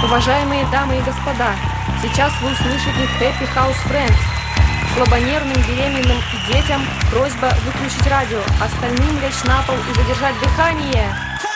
Уважаемые дамы и господа, сейчас вы услышите Happy House Friends. Слабонервным, беременным и детям просьба выключить радио, остальным лечь на пол и задержать дыхание.